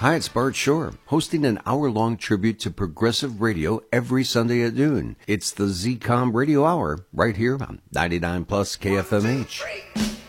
Hi, it's Bart Shore, hosting an hour-long tribute to progressive radio every Sunday at noon. It's the ZCOM Radio Hour, right here on 99 Plus KFMH.